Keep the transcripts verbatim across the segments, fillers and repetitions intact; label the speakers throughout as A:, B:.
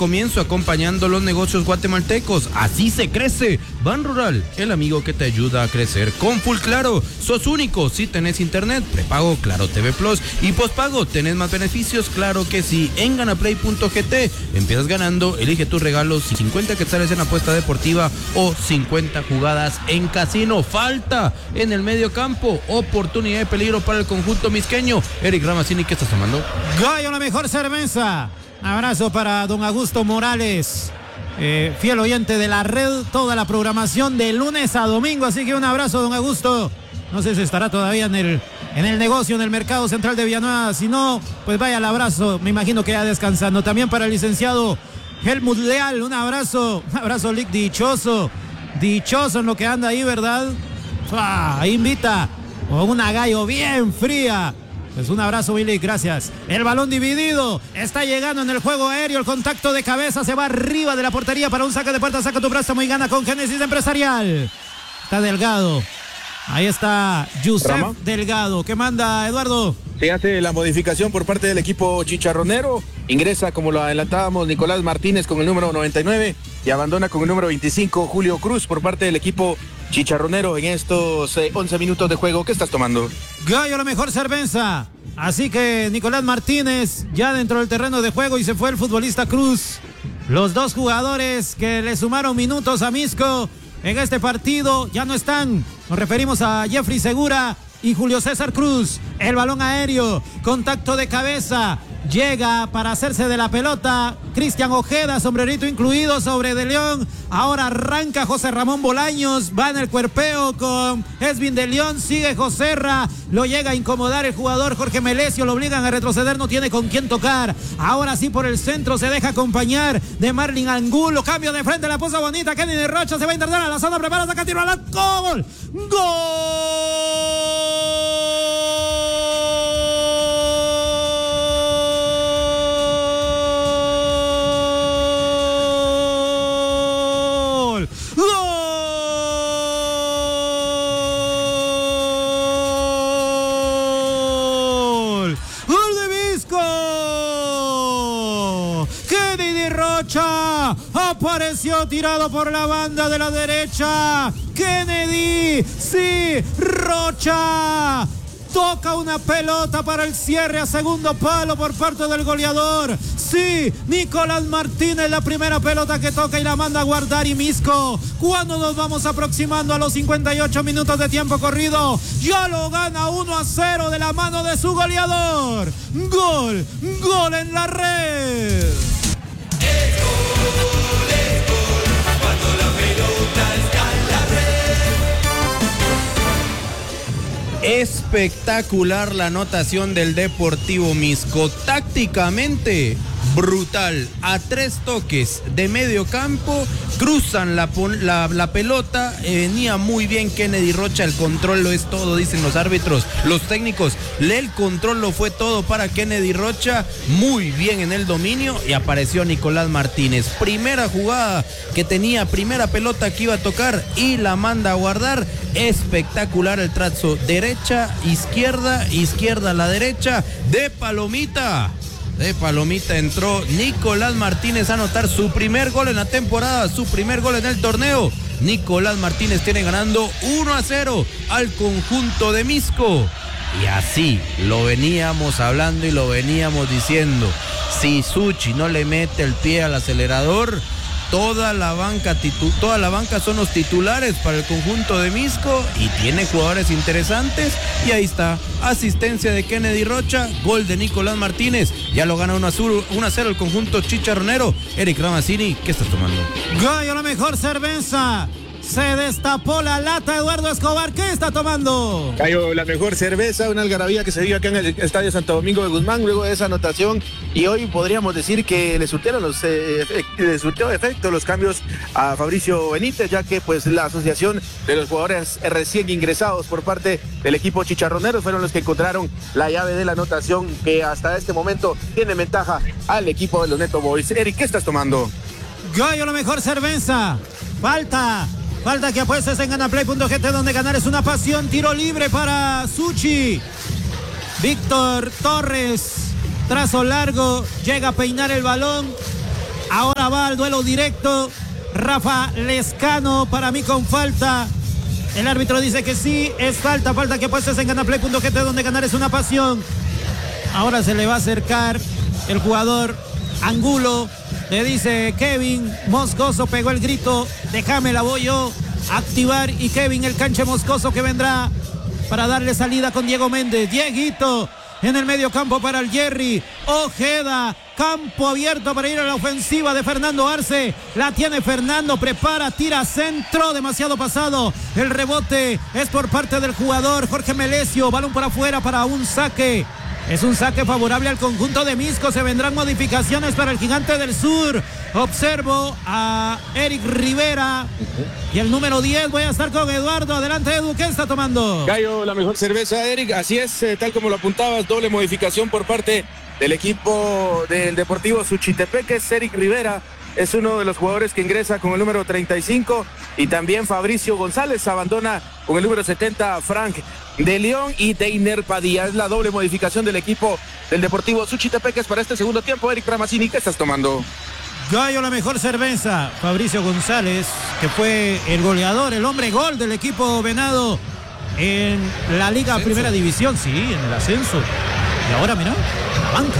A: comienzo acompañando los negocios guatemaltecos. Así se crece. Ban Rural, el amigo que te ayuda a crecer. Con Full Claro, sos único si tenés internet, prepago, Claro T V Plus y postpago. ¿Tenés más beneficios? Claro que sí. En ganaplay punto g t empiezas ganando, elige tus regalos, cincuenta quetzales en apuesta deportiva o cincuenta jugadas en casino. Falta en el medio campo, oportunidad de peligro para el conjunto misqueño. Eric Ramazzini, ¿qué estás tomando?
B: Gallo, la mejor cerveza. Abrazo para don Augusto Morales, eh, fiel oyente de la red, toda la programación de lunes a domingo, así que un abrazo, don Augusto. No sé si estará todavía en el, en el negocio, en el mercado central de Villanueva. Si no, pues vaya el abrazo, me imagino que ya descansando. También para el licenciado Helmut Leal, un abrazo, un abrazo, Lick, dichoso, dichoso en lo que anda ahí, ¿verdad? ¡Fua! Invita con una gallo bien fría. Pues un abrazo, Billy, gracias. El balón dividido, está llegando en el juego aéreo, el contacto de cabeza, se va arriba de la portería para un saque de puerta, saca tu préstamo y gana con Génesis Empresarial. Está Delgado, ahí está Yusef Rama. Delgado, ¿qué manda, Eduardo?
C: Se hace la modificación por parte del equipo chicharronero, ingresa, como lo adelantábamos, Nicolás Martínez con el número noventa y nueve y abandona con el número veinticinco, Julio Cruz, por parte del equipo chicharronero en estos eh, once minutos de juego. ¿Qué estás tomando?
B: Gallo, la mejor cerveza. Así que Nicolás Martínez ya dentro del terreno de juego y se fue el futbolista Cruz. Los dos jugadores que le sumaron minutos a Misco en este partido ya no están. Nos referimos a Jeffrey Segura y Julio César Cruz. El balón aéreo, contacto de cabeza, llega para hacerse de la pelota Cristian Ojeda, sombrerito incluido sobre De León. Ahora arranca José Ramón Bolaños, va en el cuerpeo con Esvin De León, sigue Joserra, lo llega a incomodar el jugador Jorge Melesio, lo obligan a retroceder, no tiene con quién tocar. Ahora sí por el centro se deja acompañar de Marlin Angulo, cambio de frente, la puso bonita, Kenny de Rocha se va a internar a la zona, prepara, saca tiro al arco, gol, gol. Apareció tirado por la banda de la derecha Kennedy, sí, Rocha toca una pelota para el cierre a segundo palo por parte del goleador, sí, Nicolás Martínez, la primera pelota que toca y la manda a guardar. Y Misco, cuando nos vamos aproximando a los cincuenta y ocho minutos de tiempo corrido, ya lo gana uno a cero de la mano de su goleador. Gol, gol en la red.
A: Espectacular la anotación del Deportivo Misco, tácticamente brutal, a tres toques de medio campo, cruzan la, la, la pelota, eh, venía muy bien Kennedy Rocha, el control lo es todo, dicen los árbitros, los técnicos, el control lo fue todo para Kennedy Rocha, muy bien en el dominio y apareció Nicolás Martínez, primera jugada que tenía, primera pelota que iba a tocar y la manda a guardar, espectacular el trazo, derecha, izquierda, izquierda a la derecha, de palomita. De palomita entró Nicolás Martínez a anotar su primer gol en la temporada, su primer gol en el torneo. Nicolás Martínez tiene ganando uno a cero al conjunto de Misco. Y así lo veníamos hablando y lo veníamos diciendo. Si Suchi no le mete el pie al acelerador, toda la banca titu- toda la banca son los titulares para el conjunto de Misco y tiene jugadores interesantes. Y ahí está, asistencia de Kennedy Rocha, gol de Nicolás Martínez, ya lo gana uno a cero el conjunto chicharronero. Eric Ramazzini, ¿qué estás tomando?
B: Gallo, la mejor cerveza. Se destapó la lata, Eduardo Escobar, ¿qué está tomando?
C: Gallo, la mejor cerveza, una algarabía que se vive acá en el Estadio Santo Domingo de Guzmán luego de esa anotación, y hoy podríamos decir que le surtieron los eh, le surtió efecto los cambios a Fabricio Benítez, ya que pues la asociación de los jugadores recién ingresados por parte del equipo chicharronero fueron los que encontraron la llave de la anotación que hasta este momento tiene ventaja al equipo de los Neto Boys. Eric, ¿qué estás tomando?
B: Gallo, la mejor cerveza. Falta Falta que apuestes en ganaplay punto g t, donde ganar es una pasión. Tiro libre para Suchi. Víctor Torres, trazo largo, llega a peinar el balón. Ahora va al duelo directo. Rafa Lescano, para mí con falta. El árbitro dice que sí, es falta. Falta que apuestes en ganaplay punto g t, donde ganar es una pasión. Ahora se le va a acercar el jugador Angulo. Le dice Kevin Moscoso, pegó el grito, déjame la voy yo a activar. Y Kevin, el canche Moscoso, que vendrá para darle salida con Diego Méndez. Dieguito en el medio campo para el Jerry Ojeda. Campo abierto para ir a la ofensiva de Fernando Arce. La tiene Fernando, prepara, tira centro, demasiado pasado. El rebote es por parte del jugador Jorge Melesio. Balón por afuera para un saque. Es un saque favorable al conjunto de Misco. Se vendrán modificaciones para el Gigante del Sur. Observo a Eric Rivera y el número diez. Voy a estar con Eduardo. Adelante, Edu, ¿qué está tomando?
C: Gallo, la mejor cerveza, Eric. Así es, eh, tal como lo apuntabas, doble modificación por parte del equipo del Deportivo Suchitepeques. Eric Rivera es uno de los jugadores que ingresa con el número treinta y cinco, y también Fabricio González abandona con el número setenta, Frank de León, y Deiner Padilla. Es la doble modificación del equipo del Deportivo Suchitepeques para este segundo tiempo. Eric Pramacini, ¿qué estás tomando?
B: Gallo, la mejor cerveza. Fabricio González, que fue el goleador, el hombre gol del equipo venado en la Liga ¿Ascenso? Primera División, sí, en el ascenso. Y ahora, mira, la banca.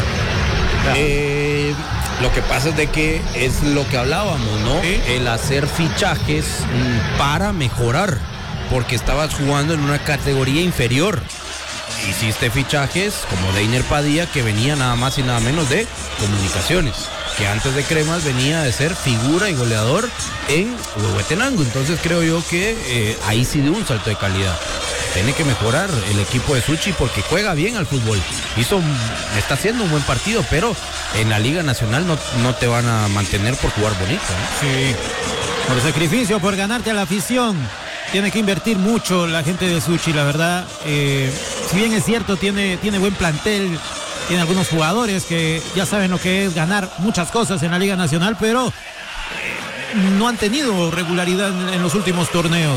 A: Eh, lo que pasa es de que es lo que hablábamos, ¿no? ¿Sí? El hacer fichajes para mejorar, porque estabas jugando en una categoría inferior. Hiciste fichajes como Deiner Padilla, que venía nada más y nada menos de Comunicaciones, que antes de Cremas venía de ser figura y goleador en Huehuetenango. Entonces creo yo que eh, ahí sí dio un salto de calidad. Tiene que mejorar el equipo de Suchi porque juega bien al fútbol. Hizo, está haciendo un buen partido, pero en la Liga Nacional no, no te van a mantener por jugar bonito, ¿no?
B: Sí, por sacrificio, por ganarte a la afición. Tiene que invertir mucho la gente de Suchi, la verdad. Eh, si bien es cierto, tiene, tiene buen plantel, tiene algunos jugadores que ya saben lo que es ganar muchas cosas en la Liga Nacional, pero eh, no han tenido regularidad en, en los últimos torneos.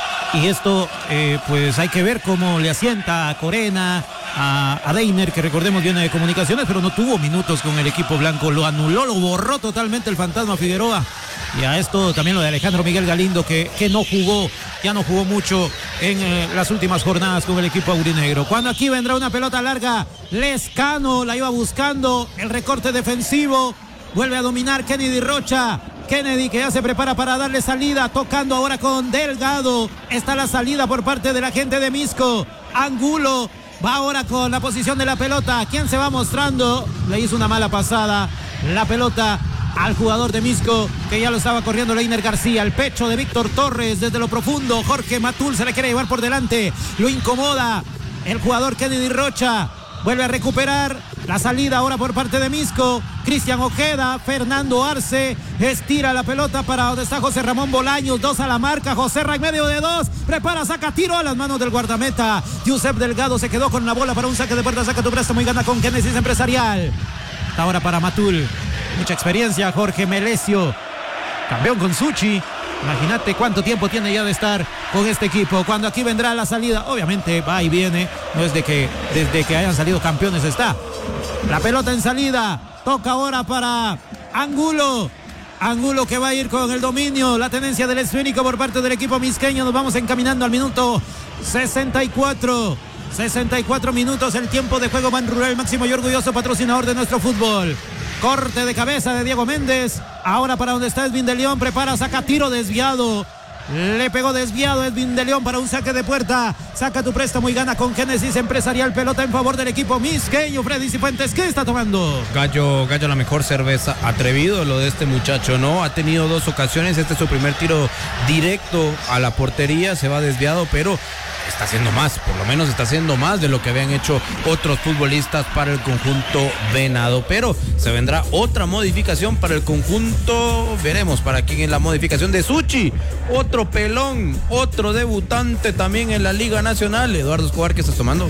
B: Y esto, eh, pues hay que ver cómo le asienta a Corena, a, a Deiner, que recordemos viene de Comunicaciones, pero no tuvo minutos con el equipo blanco. Lo anuló, lo borró totalmente el fantasma Figueroa. Y a esto también lo de Alejandro Miguel Galindo, que, que no jugó, ya no jugó mucho en eh, las últimas jornadas con el equipo aurinegro. Cuando aquí vendrá una pelota larga, Lescano la iba buscando, el recorte defensivo, vuelve a dominar Kennedy Rocha. Kennedy, que ya se prepara para darle salida, tocando ahora con Delgado. Está la salida por parte de la gente de Misco. Angulo va ahora con la posición de la pelota. ¿Quién se va mostrando? Le hizo una mala pasada la pelota al jugador de Misco, que ya lo estaba corriendo Leiner García. El pecho de Víctor Torres desde lo profundo. Jorge Matul se le quiere llevar por delante. Lo incomoda el jugador Kennedy Rocha. Vuelve a recuperar la salida ahora por parte de Misco. Cristian Ojeda, Fernando Arce, estira la pelota para donde está José Ramón Bolaños. Dos a la marca, José Ra en medio de dos. Prepara, saca tiro a las manos del guardameta. Giuseppe Delgado se quedó con la bola para un saque de puerta. Saca tu préstamo y gana con Genesis Empresarial. Está ahora para Matul. Mucha experiencia, Jorge Melesio. Campeón con Suchi. Imagínate cuánto tiempo tiene ya de estar con este equipo. Cuando aquí vendrá la salida, obviamente va y viene. No es de que desde que hayan salido campeones está. La pelota en salida. Toca ahora para Angulo. Angulo que va a ir con el dominio. La tenencia del esférico por parte del equipo misqueño. Nos vamos encaminando al minuto sesenta y cuatro. sesenta y cuatro minutos el tiempo de juego. Ban Rural, máximo y orgulloso patrocinador de nuestro fútbol. Corte de cabeza de Diego Méndez. Ahora para donde está Edwin de León. Prepara, saca tiro desviado. Le pegó desviado Edwin de León para un saque de puerta. Saca tu préstamo y gana con Génesis Empresarial. Pelota en favor del equipo misqueño. Freddy Cifuentes, ¿qué está tomando?
A: Gallo, Gallo, la mejor cerveza. Atrevido lo de este muchacho, ¿no? Ha tenido dos ocasiones. Este es su primer tiro directo a la portería. Se va desviado, pero está haciendo más, por lo menos está haciendo más de lo que habían hecho otros futbolistas para el conjunto venado, pero se vendrá otra modificación para el conjunto, veremos para quién es la modificación de Suchi, otro pelón, otro debutante también en la Liga Nacional. Eduardo Escobar, ¿qué estás tomando?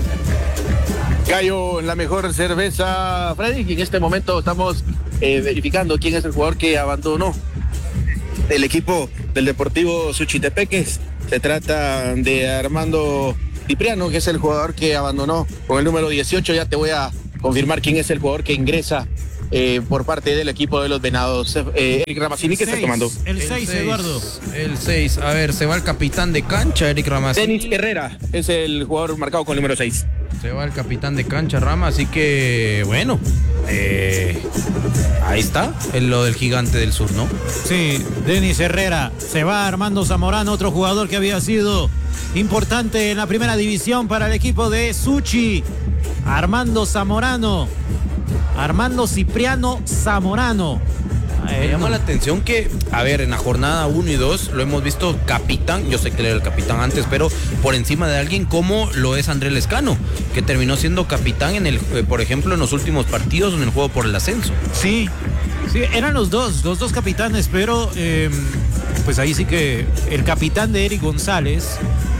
C: Gallo, la mejor cerveza, Freddy, y en este momento estamos eh, verificando quién es el jugador que abandonó el equipo del Deportivo Suchitepeques. Se trata de Armando Cipriano, que es el jugador que abandonó con el número dieciocho. Ya te voy a confirmar quién es el jugador que ingresa eh, por parte del equipo de los Venados. Eh, Eric Ramazzini, ¿qué está tomando?
B: El seis, Eduardo.
A: El seis. A ver, se va el capitán de cancha, Eric Ramazzini.
C: Denis Herrera es el jugador marcado con el número seis.
A: Se va el capitán de cancha, Rama, así que, bueno, eh, ahí está, en lo del Gigante del Sur, ¿no?
B: Sí, Denis Herrera. Se va Armando Zamorano, otro jugador que había sido importante en la primera división para el equipo de Suchi. Armando Zamorano. Armando Cipriano Zamorano.
A: Me llama la atención que, a ver, en la jornada uno y dos lo hemos visto capitán, yo sé que él era el capitán antes, pero por encima de alguien como lo es Andrés Lescano, que terminó siendo capitán en el, por ejemplo, en los últimos partidos en el juego por el ascenso.
B: Sí, sí, eran los dos, los dos capitanes, pero eh, pues ahí sí que el capitán de Eric González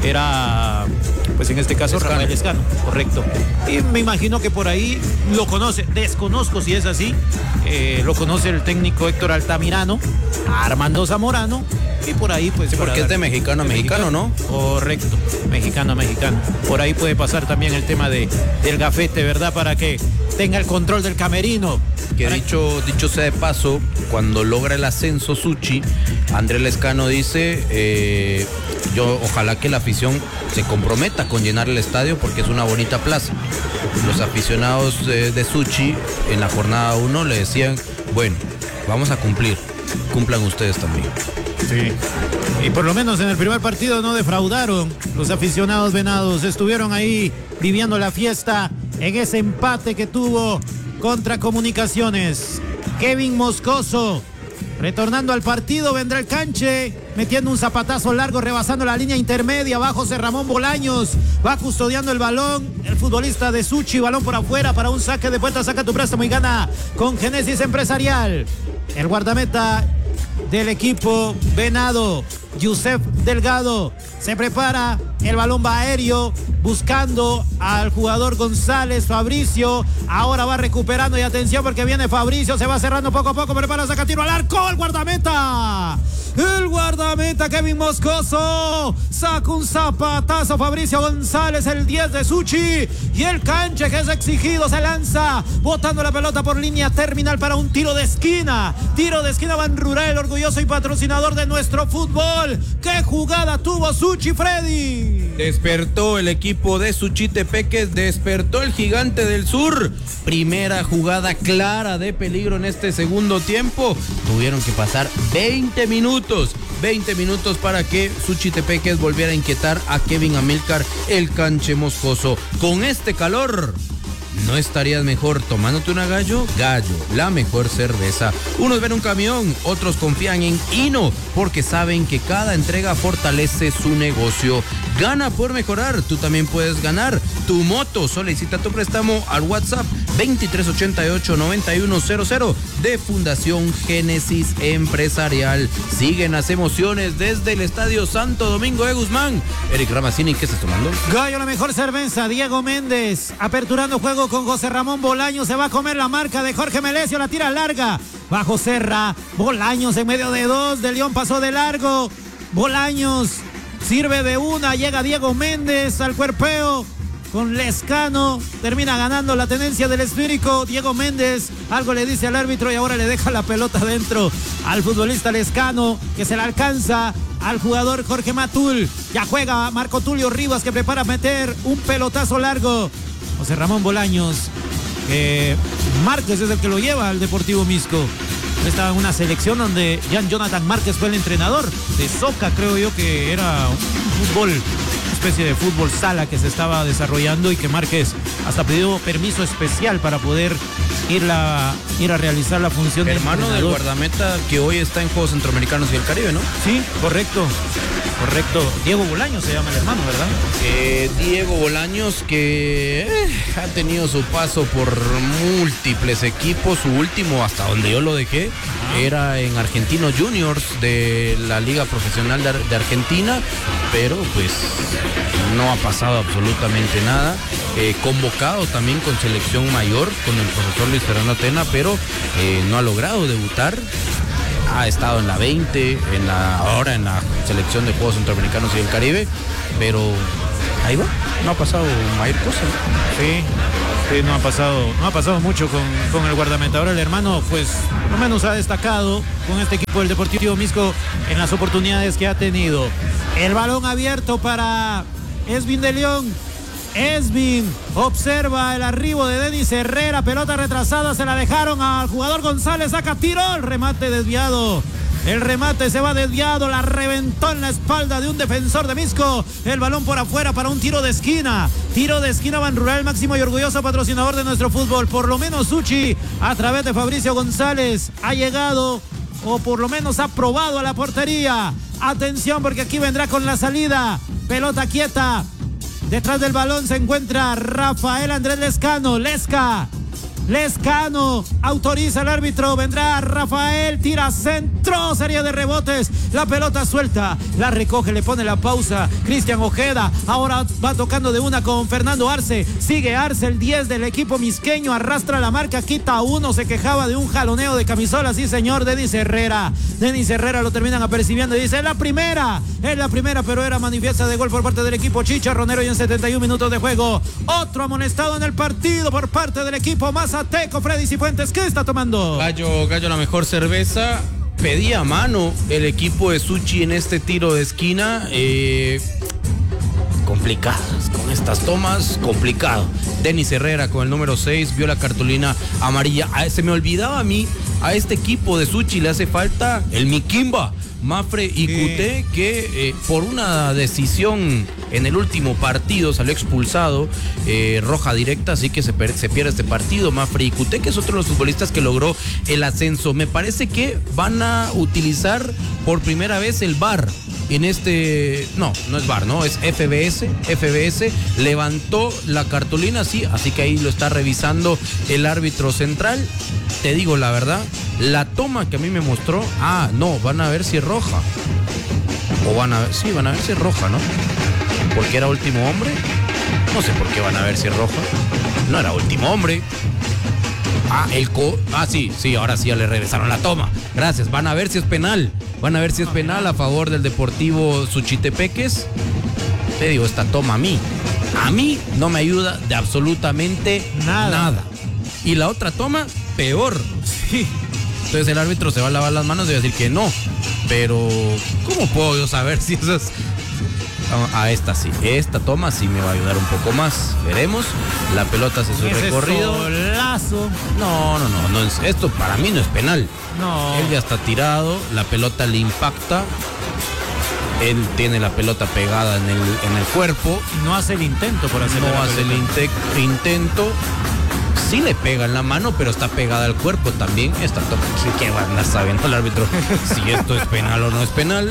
B: era, pues en este caso, Rafael Lescano, correcto. Y me imagino que por ahí lo conoce, desconozco si es así, eh, lo conoce el técnico Héctor Altamirano, Armando Zamorano, y por ahí pues...
A: Sí, porque es de mexicano a mexicano, ¿no?
B: Correcto, mexicano a mexicano. Por ahí puede pasar también el tema de, del gafete, ¿verdad? Para que tenga el control del camerino.
A: Que dicho, dicho sea de paso, cuando logra el ascenso Suchi, Andrés Lescano dice, eh, yo ojalá que la afición se comprometa con llenar el estadio porque es una bonita plaza. Los aficionados de, de Suchi en la jornada uno le decían, bueno, vamos a cumplir, cumplan ustedes también.
B: Sí. Y por lo menos en el primer partido no defraudaron. Los aficionados venados estuvieron ahí viviendo la fiesta en ese empate que tuvo contra Comunicaciones. Kevin Moscoso retornando al partido, vendrá el canche, metiendo un zapatazo largo, rebasando la línea intermedia. Abajo José Ramón Bolaños va custodiando el balón. El futbolista de Suchi, balón por afuera para un saque de puerta. Saca tu préstamo y gana con Génesis Empresarial. El guardameta del equipo venado, Yusef Delgado, se prepara, el balón va aéreo, buscando al jugador González, Fabricio, ahora va recuperando y atención porque viene Fabricio, se va cerrando poco a poco, prepara, saca tiro al arco, el guardameta, el guardameta Kevin Moscoso, saca un zapatazo Fabricio González, el diez de Suchi, y el canche que es exigido se lanza, botando la pelota por línea terminal para un tiro de esquina, tiro de esquina Ban Rural, orgulloso y patrocinador de nuestro fútbol. ¡Qué jugada tuvo Suchi, Freddy!
A: Despertó el equipo de Suchitepeques, despertó el Gigante del Sur. Primera jugada clara de peligro en este segundo tiempo. Tuvieron que pasar veinte minutos, veinte minutos para que Suchitepeques volviera a inquietar a Kevin Amílcar, el canche moscoso. Con este calor, ¿no estarías mejor tomándote una gallo? Gallo, la mejor cerveza. Unos ven un camión, otros confían en Hino, porque saben que cada entrega fortalece su negocio. Gana por mejorar, tú también puedes ganar tu moto. Solicita tu préstamo al WhatsApp veintitrés ochenta y ocho noventa y uno cero cero de Fundación Génesis Empresarial. Siguen las emociones desde el Estadio Santo Domingo de Guzmán. Eric Ramazzini, ¿qué estás tomando?
B: Gallo, la mejor cerveza. Diego Méndez, aperturando juego con José Ramón Bolaños, se va a comer la marca de Jorge Melesio, la tira larga, bajo Serra, Bolaños en medio de dos, de León pasó de largo, Bolaños sirve de una, llega Diego Méndez al cuerpeo con Lescano, termina ganando la tenencia del esférico. Diego Méndez algo le dice al árbitro y ahora le deja la pelota dentro al futbolista Lescano, que se la alcanza al jugador Jorge Matul. Ya juega Marco Tulio Rivas, que prepara meter un pelotazo largo. José Ramón Bolaños, eh, Márquez es el que lo lleva al Deportivo Misco. Estaba en una selección donde Jan Jonathan Márquez fue el entrenador de Soca, creo yo que era un fútbol, una especie de fútbol sala que se estaba desarrollando y que Márquez hasta pidió permiso especial para poder ir, la, ir a realizar la función de
A: hermano del guardameta que hoy está en Juegos Centroamericanos y el Caribe, ¿no?
B: Sí, correcto. Correcto, Diego Bolaños se llama el hermano, ¿verdad?
A: Eh, Diego Bolaños, que eh, ha tenido su paso por múltiples equipos. Su último, hasta donde yo lo dejé, ah. era en Argentinos Juniors de la Liga Profesional de, de Argentina, pero pues no ha pasado absolutamente nada. Eh, convocado también con selección mayor, con el profesor Luis Fernando Tena, pero eh, no ha logrado debutar. Ha estado en la veinte, en la, ahora en la selección de Juegos Centroamericanos y del Caribe, pero ahí va, no ha pasado mayor cosa.
B: Sí, sí, no ha pasado, no ha pasado mucho con, con el guardameta. Ahora el hermano, pues, por lo menos ha destacado con este equipo del Deportivo Misco en las oportunidades que ha tenido. El balón abierto para Esvin de León. Esvin observa el arribo de Denis Herrera, pelota retrasada, se la dejaron al jugador González, saca tiro, el remate desviado. El remate se va desviado, la reventó en la espalda de un defensor de Misco. El balón por afuera para un tiro de esquina. Tiro de esquina Ban Rural, máximo y orgulloso patrocinador de nuestro fútbol. Por lo menos Suchi, a través de Fabricio González, ha llegado o por lo menos ha probado a la portería. Atención porque aquí vendrá con la salida. Pelota quieta. Detrás del balón se encuentra Rafael Andrés Lescano. Lesca. Lescano autoriza al árbitro, vendrá Rafael, tira centro, serie de rebotes, la pelota suelta, la recoge, le pone la pausa Cristian Ojeda, ahora va tocando de una con Fernando Arce, sigue Arce, el diez del equipo misqueño, arrastra la marca, quita uno, se quejaba de un jaloneo de camisola, sí señor, Denis Herrera, Denis Herrera lo terminan apercibiendo y dice, es la primera, es la primera, pero era manifiesta de gol por parte del equipo chicharronero y en setenta y un minutos de juego, otro amonestado en el partido por parte del equipo más Teco, Freddy Cifuentes, ¿qué está tomando?
A: Gallo, Gallo, la mejor cerveza. Pedía mano el equipo de Suchi en este tiro de esquina. Eh, complicadas con estas tomas, complicado. Denis Herrera con el número seis vio la cartulina amarilla. Ah, se me olvidaba a mí, a este equipo de Suchi le hace falta el Miquimba, Mafre y Cuté, que eh, por una decisión en el último partido salió expulsado, eh, roja directa, así que se, per se pierde este partido. Mafre y Cuté, que es otro de los futbolistas que logró el ascenso. Me parece que van a utilizar por primera vez el V A R en este, no, no es V A R, no, es F B S, F B S levantó la cartulina, sí, así que ahí lo está revisando el árbitro central. Te digo la verdad, la toma que a mí me mostró, ah, no, van a ver si es roja, o van a ver, sí, van a ver si es roja, ¿no? Porque era último hombre, no sé por qué van a ver si es roja, no era último hombre. Ah, el co... Ah, sí, sí, ahora sí ya le regresaron la toma. Gracias, van a ver si es penal. Van a ver si es penal a favor del Deportivo Suchitepeques. Te digo, esta toma a mí, a mí no me ayuda de absolutamente nada. nada. Y la otra toma, peor.
B: Sí.
A: Entonces el árbitro se va a lavar las manos y va a decir que no. Pero, ¿cómo puedo yo saber si eso es...? A esta sí, esta toma sí me va a ayudar un poco más. Veremos. La pelota hace su
B: Ese
A: recorrido.
B: Solazo.
A: No, no, no, no es, esto para mí no es penal.
B: No.
A: Él ya está tirado, la pelota le impacta. Él tiene la pelota pegada en el, en el cuerpo.
B: No hace el intento por hacer.
A: No hace el inte intento. Sí le pega en la mano, pero está pegada al cuerpo también. Esta toma, ¿qué van a saber el árbitro si esto es penal o no es penal?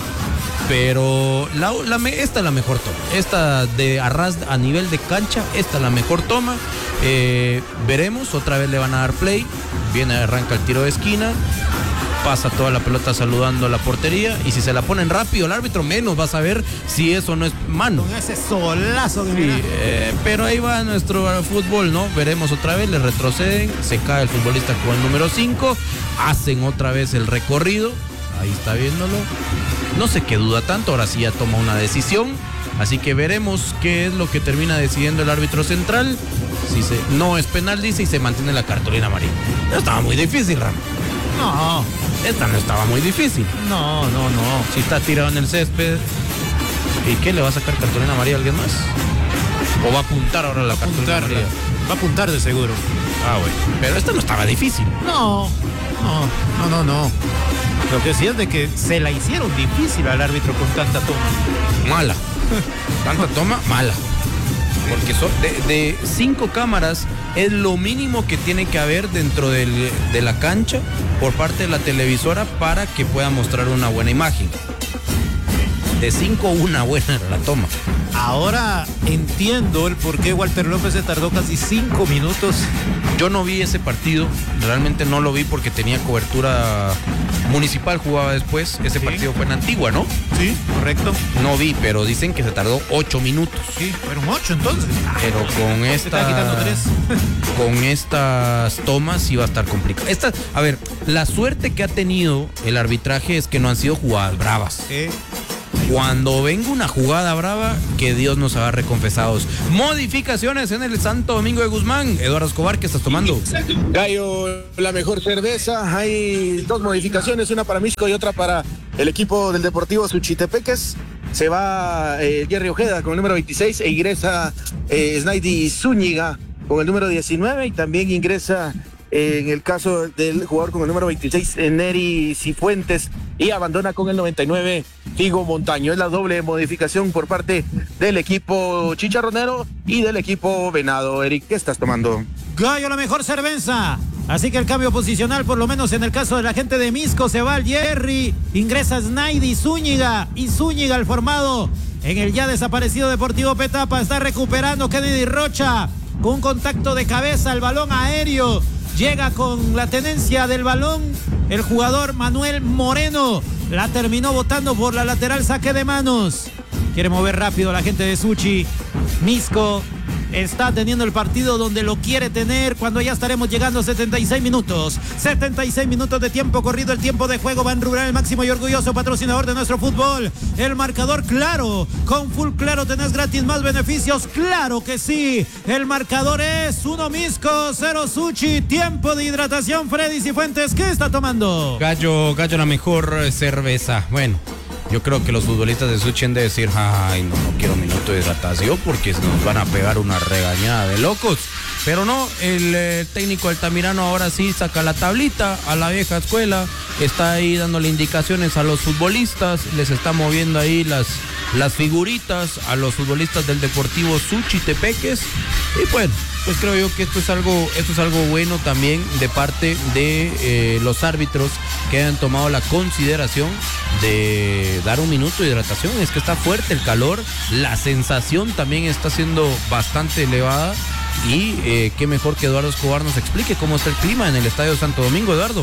A: Pero la, la, esta es la mejor toma. Esta de arras a nivel de cancha, esta es la mejor toma. Eh, veremos, otra vez le van a dar play. Viene, arranca el tiro de esquina. Pasa toda la pelota saludando a la portería. Y si se la ponen rápido, el árbitro menos va a saber si eso no es mano.
B: Con ese solazo que
A: sí, eh, pero ahí va nuestro fútbol, ¿no? Veremos otra vez, le retroceden. Se cae el futbolista con el número cinco. Hacen otra vez el recorrido. Ahí está viéndolo. No sé qué duda tanto, ahora sí ya toma una decisión. Así que veremos qué es lo que termina decidiendo el árbitro central. Si se, no es penal, dice, y se mantiene la cartulina amarilla. No estaba muy difícil, Ram.
B: No,
A: esta no estaba muy difícil.
B: No, no, no.
A: Si está tirado en el césped. ¿Y qué? ¿Le va a sacar cartulina amarilla a alguien más? ¿O va a apuntar ahora la cartulina amarilla?
B: Va a apuntar de seguro.
A: Ah, bueno. Pero esta no estaba difícil.
B: No, no, no, no, no. Lo que sí es de que se la hicieron difícil al árbitro con tanta toma.
A: Mala. Tanta toma, mala. Porque son de, de cinco cámaras es lo mínimo que tiene que haber dentro del, de la cancha por parte de la televisora para que pueda mostrar una buena imagen. De cinco, una buena era la toma.
B: Ahora entiendo el por qué Walter López se tardó casi cinco minutos.
A: Yo no vi ese partido, realmente no lo vi porque tenía cobertura municipal, jugaba después. Ese
B: sí.
A: partido fue en Antigua, ¿no?
B: Sí, correcto.
A: No vi, pero dicen que se tardó ocho minutos.
B: Sí, fueron ocho entonces.
A: Pero con esta,
B: quitando tres.
A: con estas tomas iba a estar complicado. Esta, a ver, la suerte que ha tenido el arbitraje es que no han sido jugadas bravas.
B: Sí.
A: cuando venga una jugada brava, que Dios nos agarre confesados. Modificaciones en el Santo Domingo de Guzmán. Eduardo Escobar, ¿qué estás tomando?
C: Gallo, la mejor cerveza. Hay dos modificaciones, una para Misco y otra para el equipo del Deportivo Suchitepeques. Se va eh, Jerry Ojeda con el número veintiséis e ingresa eh, Snaidy Zúñiga con el número diecinueve, y también ingresa eh, en el caso del jugador con el número veintiséis, Neri Cifuentes, y abandona con el noventa y nueve Figo Montaño. Es la doble modificación por parte del equipo chicharronero y del equipo venado. Eric, ¿qué estás tomando?
B: Gallo, la mejor cerveza. Así que el cambio posicional, por lo menos en el caso de la gente de Misco, se va al Jerry, ingresa Snaidy Zúñiga, y Zúñiga, el formado en el ya desaparecido Deportivo Petapa, está recuperando Kennedy Rocha con un contacto de cabeza, el balón aéreo, llega con la tenencia del balón el jugador Manuel Moreno, la terminó botando por la lateral, saque de manos. Quiere mover rápido la gente de Suchi. Misco está teniendo el partido donde lo quiere tener, cuando ya estaremos llegando a setenta y seis minutos. setenta y seis minutos de tiempo corrido, el tiempo de juego. Ban Rural, el máximo y orgulloso patrocinador de nuestro fútbol. El marcador claro, con Full Claro tenés gratis más beneficios, claro que sí. El marcador es uno Misco, cero Suchi. Tiempo de hidratación, Freddy Cifuentes, ¿qué está tomando?
A: Gallo, Gallo, la mejor cerveza. Bueno, yo creo que los futbolistas de Suchi han de decir, ay, no, no quiero minuto de hidratación porque nos van a pegar una regañada de locos. Pero no, el eh, técnico Altamirano ahora sí saca la tablita a la vieja escuela, está ahí dándole indicaciones a los futbolistas, les está moviendo ahí las, las figuritas a los futbolistas del Deportivo Suchitepeques. Y bueno, pues creo yo que esto es algo, esto es algo bueno también de parte de eh, los árbitros, que hayan tomado la consideración de dar un minuto de hidratación. Es que está fuerte el calor, la sensación también está siendo bastante elevada, y eh, qué mejor que Eduardo Escobar nos explique cómo está el clima en el Estadio Santo Domingo. Eduardo.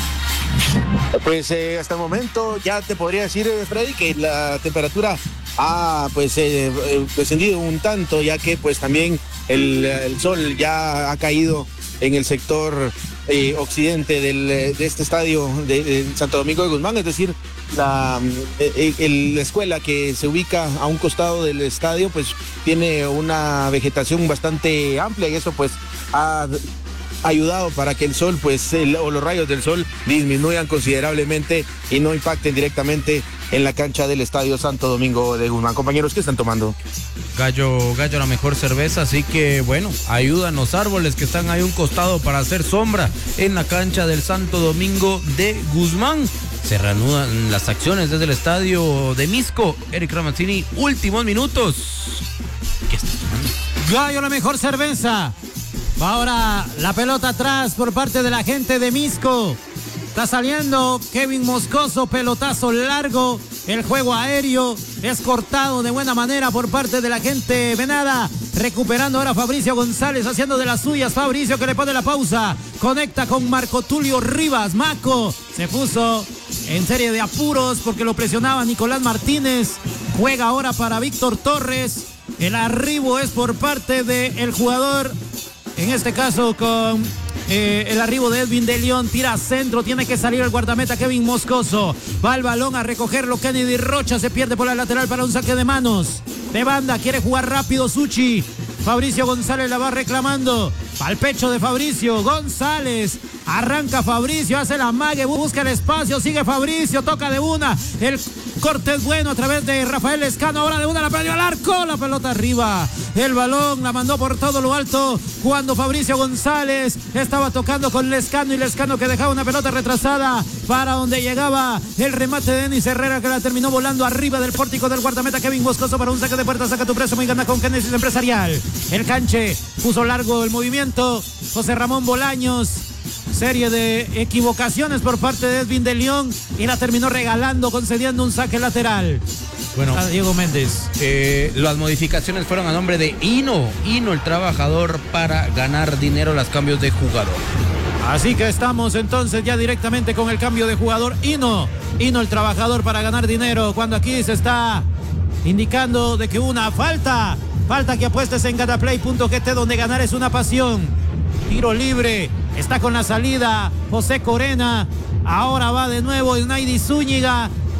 C: Pues eh, hasta el momento ya te podría decir, Freddy, que la temperatura ha pues eh, descendido un tanto, ya que pues también el, el sol ya ha caído en el sector eh, occidente del, de este estadio de, de Santo Domingo de Guzmán, es decir, la, eh, el, la escuela que se ubica a un costado del estadio pues tiene una vegetación bastante amplia, y eso pues ha ayudado para que el sol pues el, o los rayos del sol disminuyan considerablemente y no impacten directamente en la cancha del Estadio Santo Domingo de Guzmán. Compañeros, ¿qué están tomando?
A: Gallo, Gallo, la mejor cerveza, así que bueno, ayudan los árboles que están ahí a un costado para hacer sombra en la cancha del Santo Domingo de Guzmán. Se reanudan las acciones desde el estadio de Misco. Eric Ramazzini, últimos minutos. ¿Qué estás tomando?
B: Gallo, la mejor cerveza. Va ahora la pelota atrás por parte de la gente de Misco. Está saliendo Kevin Moscoso, pelotazo largo. El juego aéreo es cortado de buena manera por parte de la gente venada. Recuperando ahora Fabricio González, haciendo de las suyas. Fabricio, que le pone la pausa. Conecta con Marco Tulio Rivas. Maco se puso en serie de apuros porque lo presionaba Nicolás Martínez. Juega ahora para Víctor Torres. El arribo es por parte del jugador, en este caso con eh, el arribo de Edwin de León. Tira centro, tiene que salir el guardameta Kevin Moscoso. Va el balón a recogerlo Kennedy Rocha, se pierde por la lateral para un saque de manos. De banda, quiere jugar rápido Suchi. Fabricio González la va reclamando. Al pecho de Fabricio González. Arranca Fabricio, hace la mague, busca el espacio, sigue Fabricio, toca de una. El corte es bueno a través de Rafael Lescano. Ahora de una la perdió al arco, la pelota arriba. El balón la mandó por todo lo alto cuando Fabricio González estaba tocando con Lescano, y Lescano que dejaba una pelota retrasada para donde llegaba el remate de Denis Herrera, que la terminó volando arriba del pórtico del guardameta Kevin Moscoso para un saque de puerta. Saca tu préstamo y gana con Génesis Empresarial. El canche puso largo el movimiento José Ramón Bolaños. Serie de equivocaciones por parte de Edwin de León, y la terminó regalando, concediendo un saque lateral.
A: Bueno,
B: a Diego Méndez.
A: Eh, las modificaciones fueron a nombre de Hino. Hino, el trabajador, para ganar dinero, los cambios de jugador.
B: Así que estamos entonces ya directamente con el cambio de jugador. Hino, Hino, el trabajador, para ganar dinero. Cuando aquí se está indicando de que una falta, falta que apuestes en gataplay punto g t, donde ganar es una pasión. Tiro libre, está con la salida José Corena. Ahora va de nuevo Snaidy Zúñiga.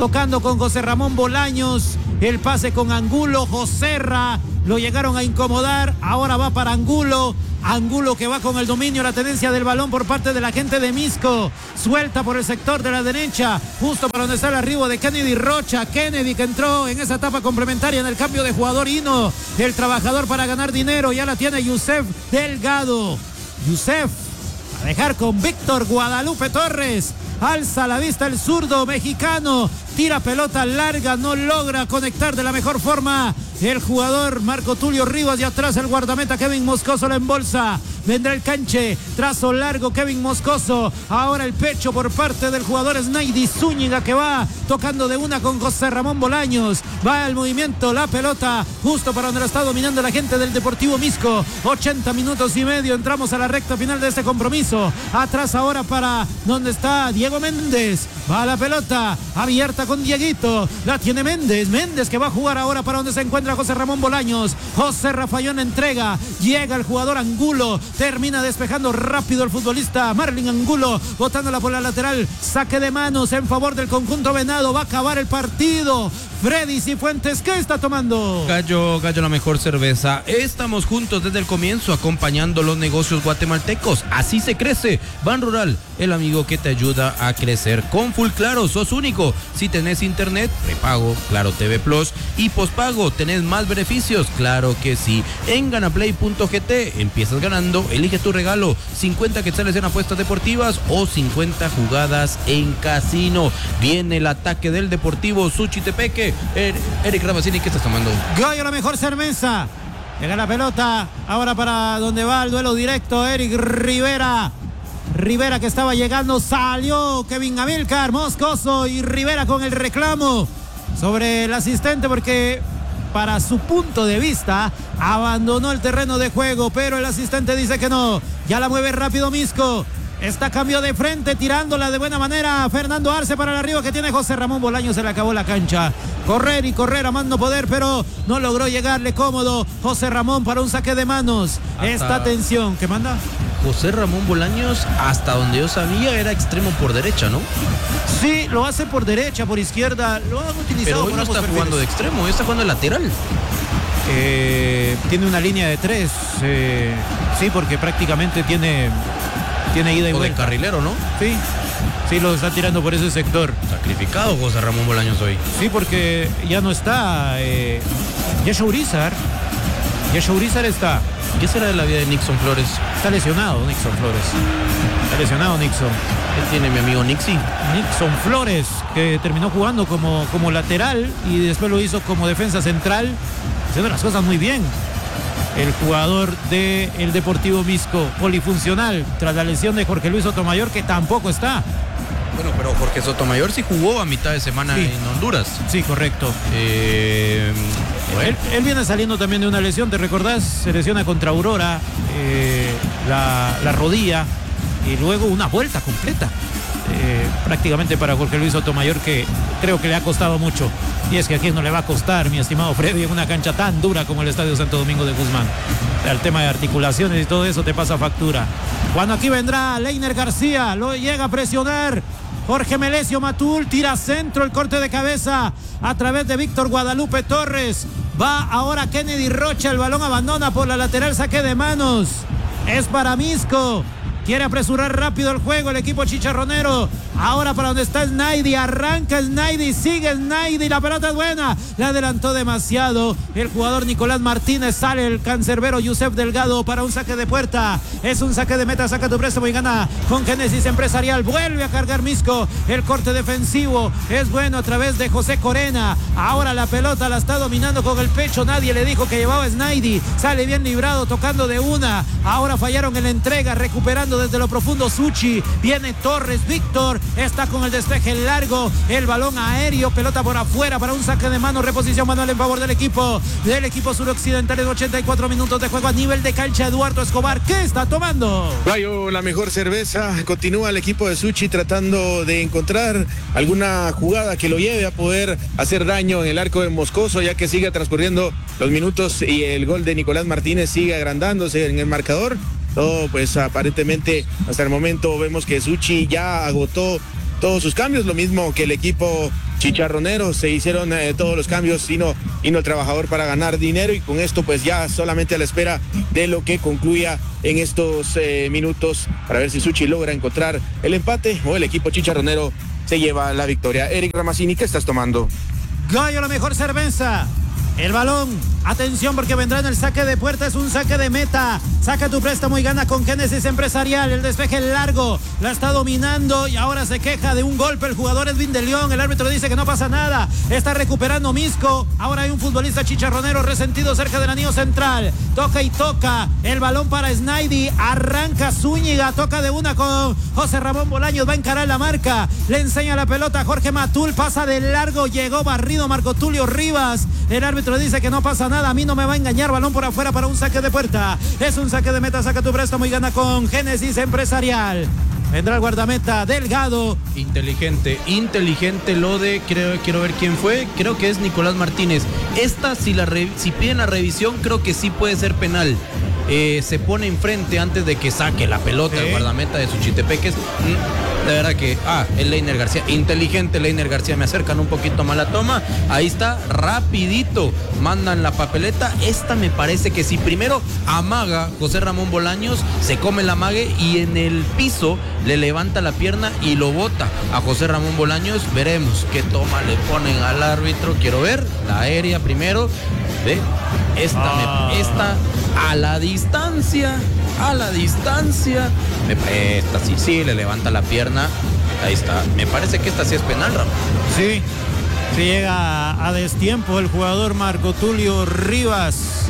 B: tocando con José Ramón Bolaños, el pase con Angulo, Joserra, lo llegaron a incomodar, ahora va para Angulo, Angulo que va con el dominio, la tenencia del balón por parte de la gente de Misco, suelta por el sector de la derecha, justo para donde está el arribo de Kennedy Rocha, Kennedy que entró en esa etapa complementaria en el cambio de jugador, Hino, el trabajador para ganar dinero, ya la tiene Yusef Delgado, Yusef a dejar con Víctor Guadalupe Torres, alza la vista el zurdo mexicano, tira pelota larga, no logra conectar de la mejor forma el jugador Marco Tulio Rivas y atrás el guardameta Kevin Moscoso la embolsa. Vendrá el canche, trazo largo Kevin Moscoso, ahora el pecho por parte del jugador Snaidy Zúñiga que va tocando de una con José Ramón Bolaños, va el movimiento, la pelota justo para donde la está dominando la gente del Deportivo Misco, ochenta minutos y medio, entramos a la recta final de este compromiso, atrás ahora para donde está Diego Méndez, va la pelota abierta con Dieguito, la tiene Méndez, Méndez que va a jugar ahora para donde se encuentra José Ramón Bolaños, José Rafayón entrega, llega el jugador Angulo, termina despejando rápido el futbolista Marlin Angulo, botándola por la lateral, saque de manos en favor del conjunto venado, va a acabar el partido. Freddy Cifuentes, ¿qué está tomando?
A: Gallo, Gallo la mejor cerveza. Estamos juntos desde el comienzo acompañando los negocios guatemaltecos. Así se crece. Ban Rural, el amigo que te ayuda a crecer. Con Full Claro, sos único. Si tenés internet, prepago, Claro T V Plus y pospago, tenés más beneficios. Claro que sí. En ganaplay punto g t empiezas ganando, elige tu regalo. cincuenta quetzales en apuestas deportivas o cincuenta jugadas en casino. Viene el ataque del Deportivo Suchitepeque. Er, Eric Ramacini, ¿qué estás tomando?
B: Gallo la mejor cerveza. Llega la pelota, ahora para donde va el duelo directo, Eric Rivera. Rivera que estaba llegando, salió Kevin Amílcar, Moscoso y Rivera con el reclamo sobre el asistente porque para su punto de vista abandonó el terreno de juego, pero el asistente dice que no, ya la mueve rápido Misco. Está cambio de frente, tirándola de buena manera Fernando Arce para el arriba que tiene José Ramón Bolaños, se le acabó la cancha. Correr y correr a más no poder, pero no logró llegarle cómodo José Ramón para un saque de manos. Hasta... esta tensión, ¿qué manda?
A: José Ramón Bolaños, hasta donde yo sabía, era extremo por derecha, ¿no?
B: Sí, lo hace por derecha, por izquierda, lo han utilizado.
A: Pero hoy no está perfiles. Jugando de extremo, está jugando de lateral.
B: Eh, tiene una línea de tres, eh, sí, porque prácticamente tiene... Tiene ida y
A: o
B: vuelta.
A: De carrilero, ¿no?
B: Sí, sí, lo está tirando por ese sector.
A: Sacrificado José Ramón Bolaños hoy.
B: Sí, porque ya no está eh, Yesha Urizar. Yesha Urizar está.
A: ¿Qué será de la vida de Nixon Flores?
B: Está lesionado Nixon Flores. Está lesionado Nixon.
A: ¿Qué tiene mi amigo Nixie?
B: Nixon Flores, que terminó jugando como, como lateral y después lo hizo como defensa central, haciendo las cosas muy bien. El jugador del Deportivo Misco, polifuncional, tras la lesión de Jorge Luis Sotomayor, que tampoco está.
A: Bueno, pero Jorge Sotomayor sí jugó a mitad de semana sí. En Honduras.
B: Sí, correcto.
A: Eh, bueno.
B: él, él viene saliendo también de una lesión, ¿te recordás? Se lesiona contra Aurora, eh, la, la rodilla, y luego una vuelta completa. Eh, prácticamente para Jorge Luis Sotomayor, que creo que le ha costado mucho, y es que aquí no le va a costar, mi estimado Freddy, en una cancha tan dura como el Estadio Santo Domingo de Guzmán. El tema de articulaciones y todo eso te pasa factura. Cuando aquí vendrá Leiner García, lo llega a presionar Jorge Melesio Matul, tira centro, el corte de cabeza a través de Víctor Guadalupe Torres, va ahora Kennedy Rocha, el balón abandona por la lateral, saque de manos, es para Misco. Quiere apresurar rápido el juego el equipo chicharronero. Ahora para donde está Snaidy. Arranca Snaidy, sigue Snaidy. La pelota es buena. La adelantó demasiado el jugador Nicolás Martínez. Sale el cancerbero Yusef Delgado para un saque de puerta. Es un saque de meta. Saca tu préstamo y gana con Génesis Empresarial. Vuelve a cargar Misco. El corte defensivo es bueno a través de José Corena. Ahora la pelota la está dominando con el pecho. Nadie le dijo que llevaba Snaidy. Sale bien librado tocando de una. Ahora fallaron en la entrega. Recuperando desde lo profundo Suchi, viene Torres, Víctor está con el despeje largo, el balón aéreo, pelota por afuera para un saque de mano, reposición manual en favor del equipo del equipo suroccidental en ochenta y cuatro minutos de juego a nivel de cancha. Eduardo Escobar, ¿qué está tomando?
C: Gallo, la mejor cerveza. Continúa el equipo de Suchi tratando de encontrar alguna jugada que lo lleve a poder hacer daño en el arco de Moscoso, ya que sigue transcurriendo los minutos y el gol de Nicolás Martínez sigue agrandándose en el marcador. Todo, pues aparentemente hasta el momento vemos que Suchi ya agotó todos sus cambios, lo mismo que el equipo chicharronero, se hicieron eh, todos los cambios, sino vino el trabajador para ganar dinero, y con esto pues ya solamente a la espera de lo que concluya en estos eh, minutos para ver si Suchi logra encontrar el empate o el equipo chicharronero se lleva la victoria. Eric Ramazzini, ¿qué estás tomando?
B: Gallo, la mejor cerveza. El balón, atención porque vendrá en el saque de puerta, es un saque de meta. Saca tu préstamo y gana con Génesis Empresarial. El despeje largo, la está dominando y ahora se queja de un golpe el jugador Edwin de León. El árbitro dice que no pasa nada, está recuperando Misco. Ahora hay un futbolista chicharronero resentido cerca del anillo central. Toca y toca, el balón para Snaidy, arranca Zúñiga, toca de una con José Ramón Bolaños, va a encarar la marca, le enseña la pelota a Jorge Matul, pasa de largo, llegó barrido Marco Tulio Rivas. El árbitro dice que no pasa nada, a mí no me va a engañar, balón por afuera para un saque de puerta. Es un saque de meta, saca tu préstamo y gana con Génesis Empresarial. Vendrá el guardameta Delgado.
A: Inteligente, inteligente lo de, creo, quiero ver quién fue, creo que es Nicolás Martínez. Esta, si, la re, si piden la revisión, creo que sí puede ser penal. Eh, se pone enfrente antes de que saque la pelota el
B: ¿Eh?
A: guardameta de Suchitepeques. De verdad que, ah, el Leiner García, inteligente Leiner García, me acercan un poquito más la toma, ahí está, rapidito, mandan la papeleta. Esta me parece que si primero amaga José Ramón Bolaños, se come el amague y en el piso le levanta la pierna y lo bota a José Ramón Bolaños. Veremos qué toma le ponen al árbitro, quiero ver, la aérea primero, ve, esta,
B: Ah.
A: me, esta a la distancia, a la distancia, me, esta sí, sí, le levanta la pierna, ahí está, me parece que esta sí es penal, Ramón.
B: Sí, sí llega a destiempo el jugador Marco Tulio Rivas.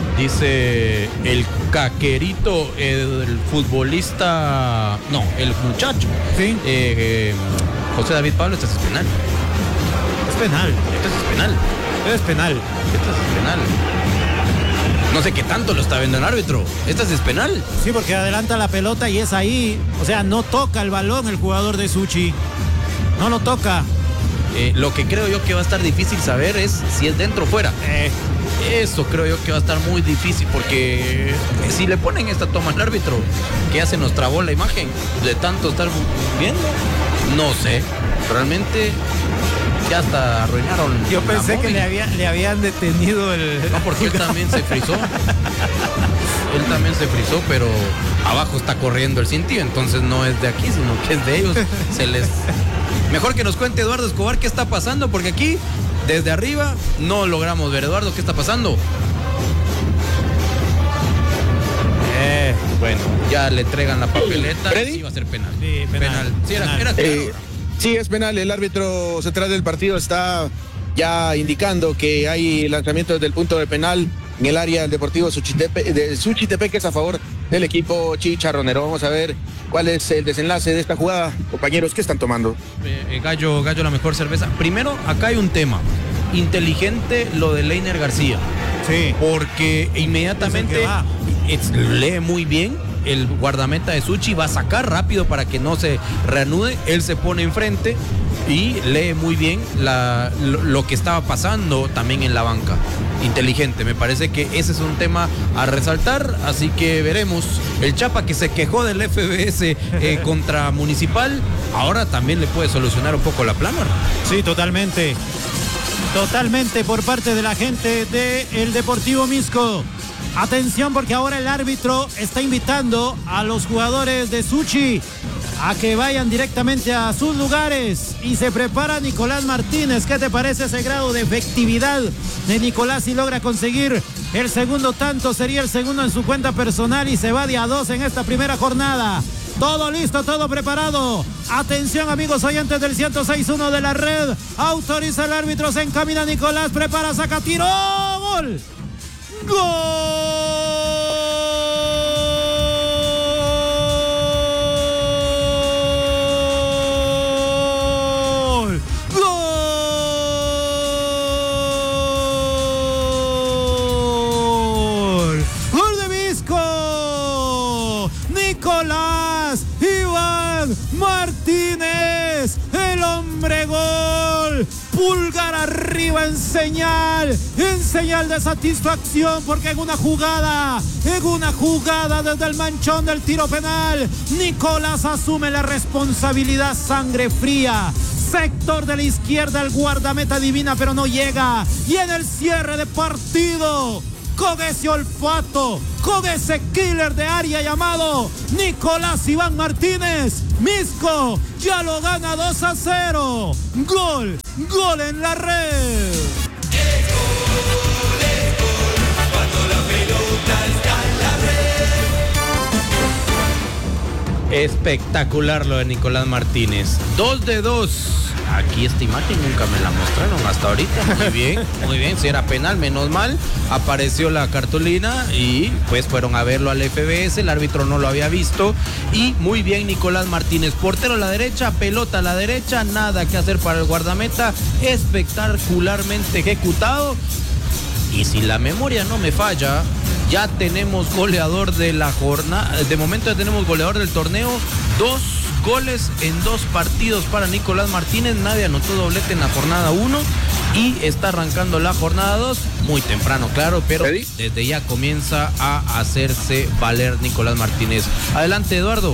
A: Dice el caquerito, el futbolista, no, el muchacho,
B: Sí.
A: eh, eh, José David Pablo, esta sí es penal,
B: Es penal,
A: esta sí es penal,
B: es penal.
A: esta sí es penal. No sé qué tanto lo está viendo el árbitro, esta sí es penal.
B: Sí, porque adelanta la pelota y es ahí. O sea, no toca el balón el jugador de Suchi. No lo toca.
A: Eh, lo que creo yo que va a estar difícil saber es si es dentro o fuera.
B: Eh,
A: Eso creo yo que va a estar muy difícil, porque si le ponen esta toma al árbitro, que ya se nos trabó la imagen de tanto estar viendo, no sé, realmente ya hasta arruinaron.
B: yo
A: la
B: pensé que
A: móvil.
B: le, había, le habían detenido el...
A: No, porque él también se frizó. Él también se frizó, pero abajo está corriendo el cintillo, entonces no es de aquí, sino que es de ellos. Se les... Mejor que nos cuente Eduardo Escobar qué está pasando, porque aquí, desde arriba, no logramos ver. Eduardo, ¿qué está pasando?
B: Eh,
A: Bueno, ya le entregan la papeleta.
C: ¿Ready?
A: Sí, va a ser penal.
B: Sí, penal.
A: Sí, era,
B: Penal.
A: era claro.
C: Eh, sí, es penal. El árbitro central del partido está ya indicando que hay lanzamiento desde el punto de penal en el área del Deportivo Suchitepe, de Suchitepeques a favor del equipo chicharronero. Vamos a ver cuál es el desenlace de esta jugada. Compañeros, ¿qué están tomando?
A: Eh, eh, Gallo, Gallo, la mejor cerveza. Primero, acá hay un tema. Inteligente lo de Leiner García.
B: sí.
A: Porque inmediatamente
B: Es el que va.
A: es- lee muy bien. El guardameta de Suchi va a sacar rápido para que no se reanude. Él se pone enfrente y lee muy bien la, lo, lo que estaba pasando también en la banca. Inteligente, me parece que ese es un tema a resaltar, así que veremos. El Chapa, que se quejó del F B S eh, contra Municipal, ahora también le puede solucionar un poco la plana.
B: Sí, totalmente. Totalmente por parte de la gente del Deportivo Misco. Atención, porque ahora el árbitro está invitando a los jugadores de Suchi a que vayan directamente a sus lugares y se prepara Nicolás Martínez. ¿Qué te parece ese grado de efectividad de Nicolás si logra conseguir el segundo tanto? Sería el segundo en su cuenta personal y se va de a dos en esta primera jornada. Todo listo, todo preparado. Atención, amigos oyentes del ciento seis punto uno de la red. Autoriza el árbitro, se encamina Nicolás, prepara, saca, tiro, gol. ¡Gol! ¡Gol! ¡Gol de Misco! Nicolás Iván Martínez, el hombre gol gol. Pulgar arriba en señal, en señal de satisfacción, porque en una jugada, en una jugada desde el manchón del tiro penal, Nicolás asume la responsabilidad, sangre fría. Sector de la izquierda, el guardameta adivina, pero no llega. Y en el cierre de partido, con ese olfato, con ese killer de área llamado Nicolás Iván Martínez, Misco ya lo gana dos a cero. Gol, gol en la red.
A: Espectacular lo de Nicolás Martínez. Dos de dos. Aquí esta imagen nunca me la mostraron hasta ahorita. Muy bien, muy bien. Si era penal, menos mal. Apareció la cartulina y pues fueron a verlo al F B S. El árbitro no lo había visto. Y muy bien Nicolás Martínez. Portero a la derecha, pelota a la derecha. Nada que hacer para el guardameta. Espectacularmente ejecutado. Y si la memoria no me falla, ya tenemos goleador de la jornada. De momento ya tenemos goleador del torneo. Dos goles en dos partidos para Nicolás Martínez. Nadie anotó doblete en la jornada uno. Y está arrancando la jornada dos. Muy temprano, claro, pero ¿Ready? Desde ya comienza a hacerse valer Nicolás Martínez. Adelante, Eduardo.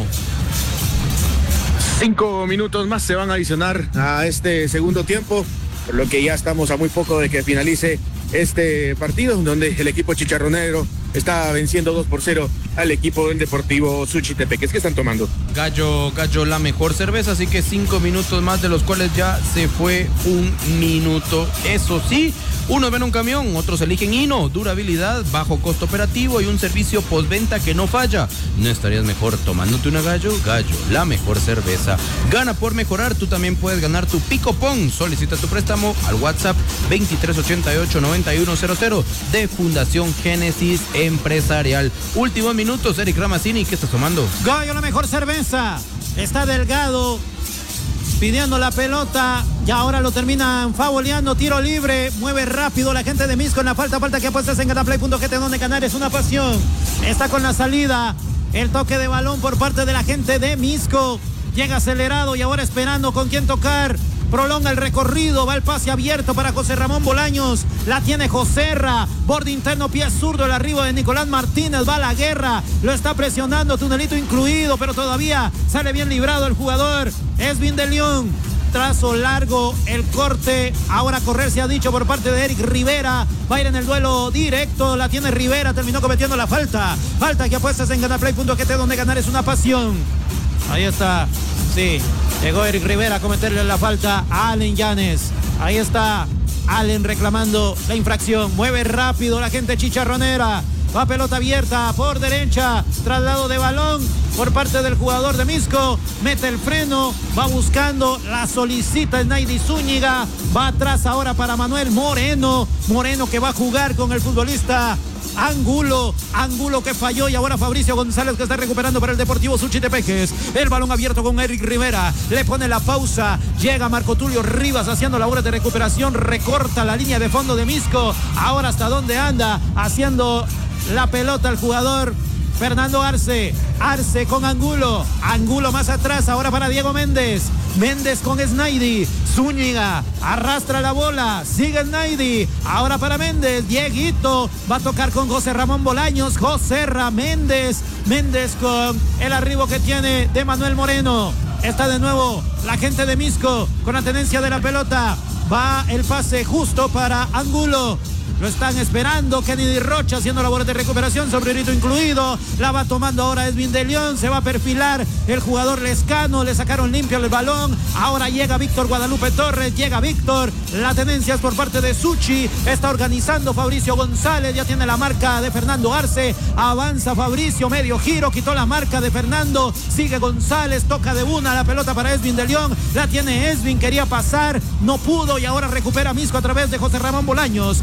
C: Cinco minutos más se van a adicionar a este segundo tiempo, por lo que ya estamos a muy poco de que finalice este partido, donde el equipo chicharronero está venciendo dos por cero al equipo del Deportivo Suchitepeques. ¿Qué están tomando?
A: Gallo, Gallo la mejor cerveza, así que cinco minutos más, de los cuales ya se fue un minuto. Eso sí, unos ven un camión, otros eligen Hino, durabilidad, bajo costo operativo y un servicio postventa que no falla. ¿No estarías mejor tomándote una Gallo? Gallo, la mejor cerveza. Gana por mejorar, tú también puedes ganar tu Picopón. Solicita tu préstamo al WhatsApp veintitrés ochenta y ocho noventa y uno cero cero de Fundación Génesis Empresarial. Últimos minutos, Eric Ramazzini, ¿qué estás tomando?
B: Gallo, la mejor cerveza. Está Delgado pidiendo la pelota y ahora lo terminan fauleando. Tiro libre, mueve rápido la gente de Misco en la falta, falta que apuestas en ganaplay punto g t, donde ganar es una pasión. Está con la salida, el toque de balón por parte de la gente de Misco. Llega acelerado y ahora esperando con quién tocar. Prolonga el recorrido, va el pase abierto para José Ramón Bolaños. La tiene Joserra, borde interno, pie zurdo, el arribo de Nicolás Martínez. Va a la guerra, lo está presionando, tunelito incluido, pero todavía sale bien librado el jugador. Esvin de León, trazo largo, el corte. Ahora correr se ha dicho por parte de Eric Rivera. Va a ir en el duelo directo, la tiene Rivera, terminó cometiendo la falta. Falta que apuestas en ganaplay punto g t, donde ganar es una pasión. Ahí está, sí, llegó Eric Rivera a cometerle la falta a Allen Llanes. Ahí está Allen reclamando la infracción. Mueve rápido la gente chicharronera. Va pelota abierta por derecha, traslado de balón por parte del jugador de Misco. Mete el freno, va buscando, la solicita Snaidi Zúñiga. Va atrás ahora para Manuel Moreno. Moreno que va a jugar con el futbolista Angulo, Angulo que falló, y ahora Fabricio González que está recuperando para el Deportivo Suchitepeques. El balón abierto con Eric Rivera, le pone la pausa, llega Marco Tulio Rivas haciendo labores de recuperación, recorta la línea de fondo de Misco. Ahora hasta dónde anda, haciendo la pelota el jugador Fernando Arce. Arce con Angulo, Angulo más atrás, ahora para Diego Méndez. Méndez con Snaidi, Zúñiga arrastra la bola, sigue Snaidi, ahora para Méndez, Dieguito va a tocar con José Ramón Bolaños, Joserra, Méndez, Méndez con el arribo que tiene de Manuel Moreno. Está de nuevo la gente de Misco con la tenencia de la pelota, va el pase justo para Angulo. Lo están esperando Kennedy Rocha haciendo labores de recuperación, sombrerito incluido. La va tomando ahora Esvin de León. Se va a perfilar el jugador Lescano. Le sacaron limpio el balón. Ahora llega Víctor Guadalupe Torres. Llega Víctor. La tenencia es por parte de Suchi. Está organizando Fabricio González. Ya tiene la marca de Fernando Arce. Avanza Fabricio. Medio giro. Quitó la marca de Fernando. Sigue González. Toca de una la pelota para Esvin de León. La tiene Esvin. Quería pasar. No pudo. Y ahora recupera Misco a través de José Ramón Bolaños. Campo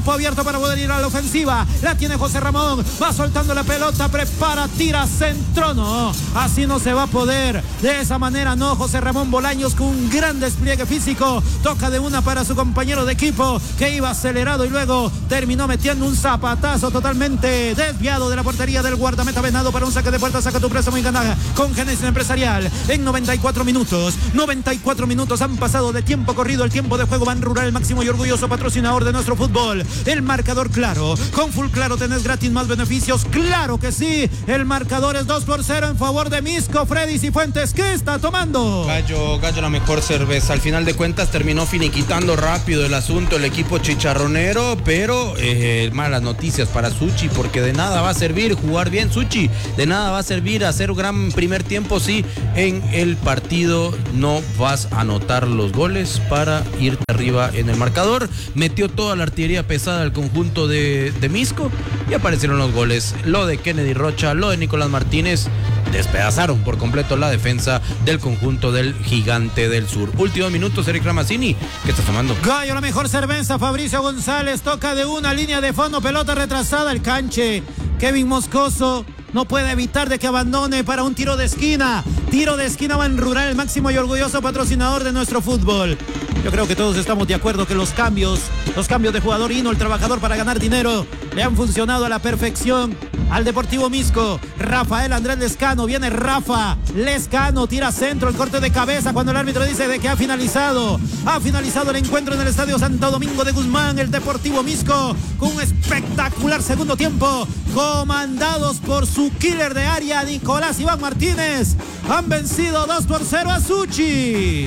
B: campo abierto para poder ir a la ofensiva. La tiene José Ramón, va soltando la pelota, prepara, tira, centro, no, así no se va a poder, de esa manera no. José Ramón Bolaños con un gran despliegue físico, toca de una para su compañero de equipo que iba acelerado y luego terminó metiendo un zapatazo totalmente desviado de la portería del guardameta Venado para un saque de puerta. Saca tu préstamo y gana con Génesis Empresarial en noventa y cuatro minutos. noventa y cuatro minutos han pasado de tiempo corrido, el tiempo de juego. Ban Rural, el máximo y orgulloso patrocinador de nuestro fútbol. El marcador claro, con Full Claro tenés gratis más beneficios, claro que sí. El marcador es dos por cero en favor de Misco. Freddy Cifuentes, ¿qué está tomando?
A: Gallo, Gallo la mejor cerveza. Al final de cuentas terminó finiquitando rápido el asunto el equipo chicharronero, pero eh, malas noticias para Suchi, porque de nada va a servir jugar bien, Suchi, de nada va a servir hacer un gran primer tiempo si en el partido no vas a anotar los goles para irte arriba en el marcador. Metió toda la artillería pesada al conjunto de, de Misco y aparecieron los goles. Lo de Kennedy Rocha, lo de Nicolás Martínez, despedazaron por completo la defensa del conjunto del Gigante del Sur. Últimos minutos, Eric Ramazzini, ¿qué estás tomando?
B: Gallo, la mejor cerveza. Fabricio González toca de una línea de fondo, pelota retrasada, el canche. Kevin Moscoso no puede evitar de que abandone para un tiro de esquina. Tiro de esquina Ban Rural, el máximo y orgulloso patrocinador de nuestro fútbol. Yo creo que todos estamos de acuerdo que los cambios, los cambios de jugador Hino, el trabajador para ganar dinero, le han funcionado a la perfección al Deportivo Misco. Rafael Andrés Lescano, viene Rafa Lescano, tira centro, el corte de cabeza cuando el árbitro dice de que ha finalizado. Ha finalizado el encuentro en el Estadio Santo Domingo de Guzmán. El Deportivo Misco con un espectacular segundo tiempo, comandados por su killer de área, Nicolás Iván Martínez. Han vencido dos por cero a Suchi.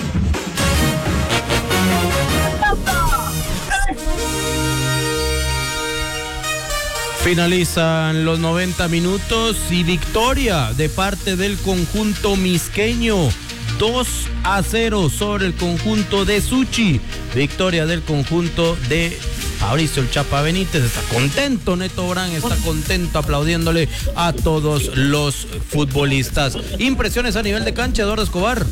A: Finalizan los noventa minutos y victoria de parte del conjunto misqueño. dos a cero sobre el conjunto de Suchi. Victoria del conjunto de Fabricio el Chapa Benítez. Está contento Neto Brand, está contento aplaudiéndole a todos los futbolistas. Impresiones a nivel de cancha, Eduardo Escobar.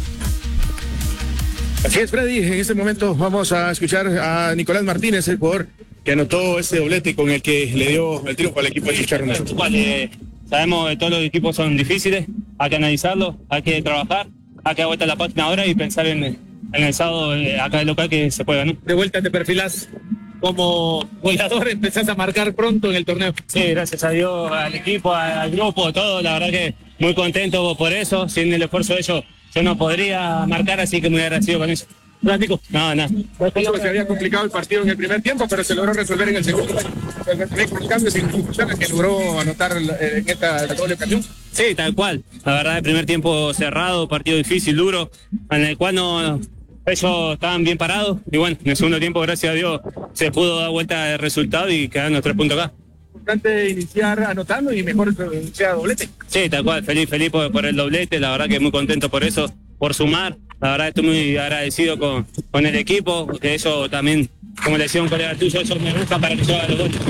C: Así es, Freddy. En este momento vamos a escuchar a Nicolás Martínez, el jugador que anotó ese doblete con el que le dio el triunfo al equipo de Chicharronero.
D: Eh, sabemos que todos los equipos son difíciles, hay que analizarlo, hay que trabajar, hay que dar vuelta a la página ahora y pensar en, en el sábado eh, acá en local que se puede ganar.
E: De vuelta te perfilás como goleador, empezás a marcar pronto en el torneo.
D: Sí, gracias a Dios, al equipo, al grupo, todo, la verdad que muy contento por eso. Sin el esfuerzo de ellos yo no podría marcar, así que muy agradecido con eso.
E: Plático.
D: No, no.
E: Se había complicado el partido en el primer tiempo, pero se logró resolver en el segundo. Con cambios y instituciones que logró anotar en esta doble ocasión.
D: Sí, tal cual. La verdad, el primer tiempo cerrado, partido difícil, duro, en el cual no, ellos estaban bien parados. Y bueno, en el segundo tiempo, gracias a Dios, se pudo dar vuelta el resultado y quedaron los tres puntos acá.
E: Importante iniciar anotando y mejor sea doblete.
D: Sí, tal cual. Feliz, feliz por, por el doblete. La verdad que muy contento por eso, por sumar. La verdad estoy muy agradecido con, con el equipo, porque eso también, como le decía un colega tuyo, eso me gusta para que yo haga los goles.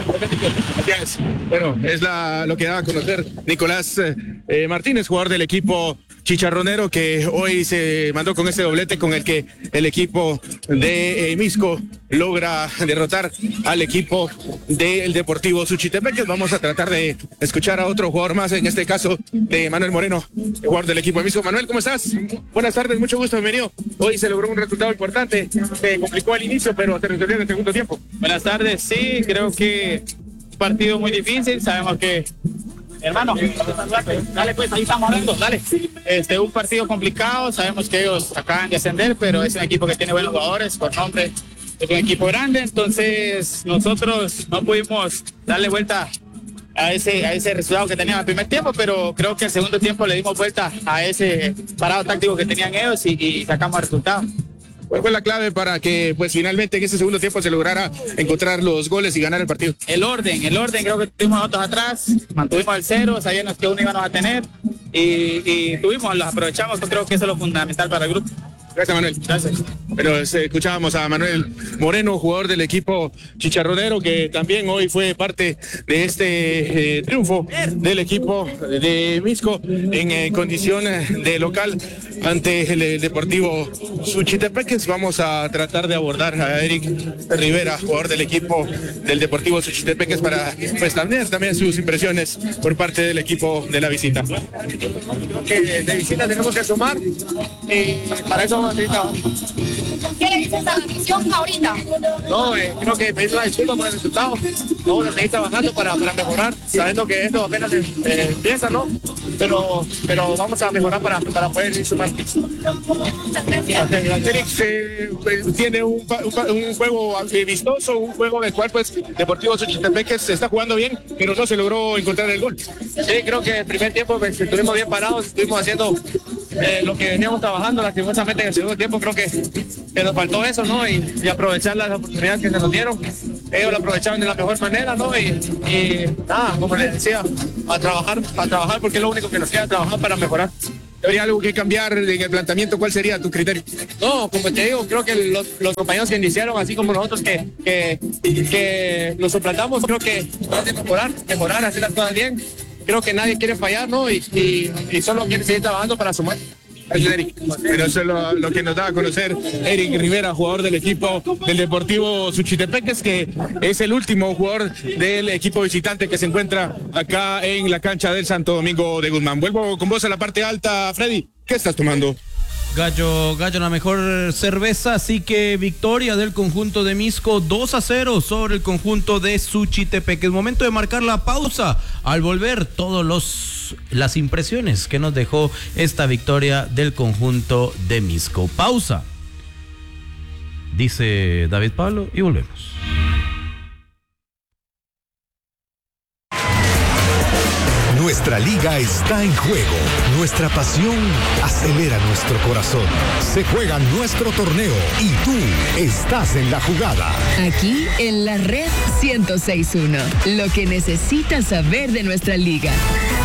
C: Bueno, es la, lo que da a conocer Nicolás eh, Martínez, jugador del equipo chicharronero, que hoy se mandó con ese doblete con el que el equipo de eh, Misco logra derrotar al equipo del Deportivo Suchitepeques. Vamos a tratar de escuchar a otro jugador más, en este caso de Manuel Moreno, jugador del equipo de Misco. Manuel, ¿cómo estás? Buenas tardes, mucho gusto, bienvenido. Hoy se logró un resultado importante, se complicó al inicio, pero se resolvió en el segundo tiempo.
E: Buenas tardes, sí, creo que un partido muy difícil, sabemos que... Hermano, dale pues, ahí estamos hablando, dale. Este, un partido complicado, sabemos que ellos acaban de ascender, pero es un equipo que tiene buenos jugadores, por nombre, es un equipo grande, entonces nosotros no pudimos darle vuelta a ese, a ese resultado que tenían al primer tiempo, pero creo que al segundo tiempo le dimos vuelta a ese parado táctico que tenían ellos y, y sacamos el resultado.
C: ¿Cuál fue la clave para que pues finalmente en ese segundo tiempo se lograra encontrar los goles y ganar el partido?
E: El orden, el orden, creo que tuvimos nosotros atrás, mantuvimos el cero, sabíamos que uno íbamos a tener y, y tuvimos, los aprovechamos, yo creo que eso es lo fundamental para el grupo.
C: Gracias, Manuel. Gracias. Pero eh, escuchábamos a Manuel Moreno, jugador del equipo chicharronero, que también hoy fue parte de este eh, triunfo del equipo de Misco en eh, condición de local ante el, el Deportivo Suchitepeques. Vamos a tratar de abordar a Eric Rivera, jugador del equipo del Deportivo Suchitepeques, para pues, también, también sus impresiones por parte del equipo de la visita.
F: Creo que de visita tenemos que sumar y para eso vamos a seguir trabajando.
G: ¿Qué le dices a la afición ahorita?
F: No, eh, creo que pedir una disculpa por el resultado. Vamos a seguir trabajando para, para mejorar, sabiendo que esto apenas eh, empieza, ¿no? Pero, pero vamos a mejorar para, para poder ir sumando.
G: Muchas gracias.
C: Félix eh, pues, tiene un, un, un juego vistoso, un juego en el cual pues Deportivo Suchitepeques se está jugando bien, pero no se logró encontrar el gol.
F: Sí, creo que el primer tiempo pues, estuvimos bien parados, estuvimos haciendo eh, lo que veníamos trabajando. Lastimosamente en el segundo tiempo creo que, que nos faltó eso, ¿no? Y, y aprovechar las oportunidades que se nos dieron. Ellos lo aprovecharon de la mejor manera, ¿no? Y, y nada, como les decía, a trabajar, a trabajar porque es lo único que nos queda, trabajar para mejorar.
C: ¿Habría algo que cambiar en el planteamiento? ¿Cuál sería tu criterio?
F: No, como te digo, creo que los, los compañeros que iniciaron, así como nosotros que, que, que los suplantamos, creo que hay que mejorar, mejorar, hacer las cosas bien. Creo que nadie quiere fallar, ¿no? Y, y, y solo quiere seguir trabajando para sumar.
C: Eric. Pero eso es lo, lo que nos da a conocer Eric Rivera, jugador del equipo del Deportivo Suchitepeques, que es el último jugador del equipo visitante que se encuentra acá en la cancha del Santo Domingo de Guzmán. Vuelvo con vos a la parte alta, Freddy. ¿Qué estás tomando?
A: Gallo, Gallo, la mejor cerveza, así que victoria del conjunto de Misco dos a cero sobre el conjunto de Suchitepeques. Momento de marcar la pausa. Al volver, todos los las impresiones que nos dejó esta victoria del conjunto de Misco. Pausa, dice David Pablo, y volvemos.
H: Nuestra liga está en juego. Nuestra pasión acelera nuestro corazón. Se juega nuestro torneo y tú estás en la jugada.
I: Aquí en la red ciento seis punto uno. Lo que necesitas saber de nuestra liga.